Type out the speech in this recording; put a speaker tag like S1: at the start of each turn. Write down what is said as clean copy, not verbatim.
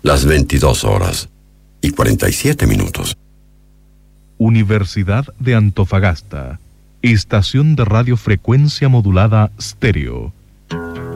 S1: las 22:47.
S2: Universidad de Antofagasta. Estación de radiofrecuencia modulada Stereo.